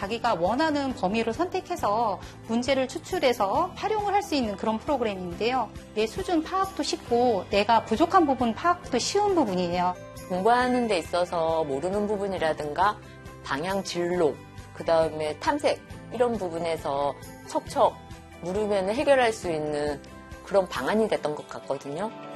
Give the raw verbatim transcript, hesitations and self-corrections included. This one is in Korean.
자기가 원하는 범위를 선택해서 문제를 추출해서 활용을 할 수 있는 그런 프로그램인데요. 내 수준 파악도 쉽고 내가 부족한 부분 파악도 쉬운 부분이에요. 공부하는 데 있어서 모르는 부분이라든가 방향 진로, 그 다음에 탐색 이런 부분에서 척척 물으면 해결할 수 있는 그런 방안이 됐던 것 같거든요.